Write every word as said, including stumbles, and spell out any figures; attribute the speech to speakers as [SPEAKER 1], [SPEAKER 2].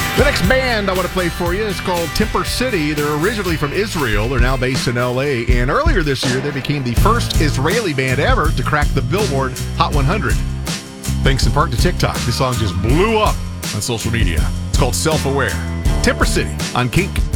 [SPEAKER 1] The next band I want to play for you is called Temper City. They're originally from Israel. They're now based in L A. And earlier this year, they became the first Israeli band ever to crack the Billboard Hot one hundred. Thanks in part to TikTok. This song just blew up on social media. It's called Self-Aware. Temper City on Kink.